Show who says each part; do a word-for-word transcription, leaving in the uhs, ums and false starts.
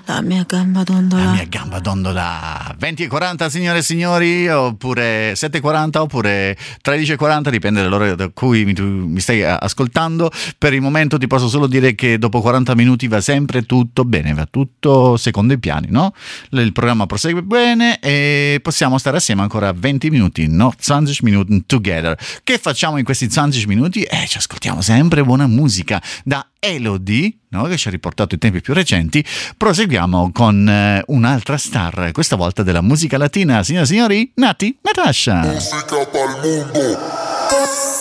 Speaker 1: La mia gamba dondola.
Speaker 2: La mia gamba dondola. venti e quaranta signore e signori, oppure sette e quaranta, oppure tredici e quaranta, dipende dall'ora da cui mi, tu, mi stai ascoltando. Per il momento ti posso solo dire che dopo quaranta minuti va sempre tutto bene, va tutto secondo i piani, no? Il programma prosegue bene e possiamo stare assieme ancora venti minuti, no? venti minuti together. Che facciamo in questi venti minuti? Eh, ci ascoltiamo sempre buona musica da Elodie, no? Che ci ha riportato i tempi più recenti. Proseguiamo con eh, un'altra star, questa volta della musica latina, signore e signori, Nati Natasha.
Speaker 3: Musica pa'l mundo.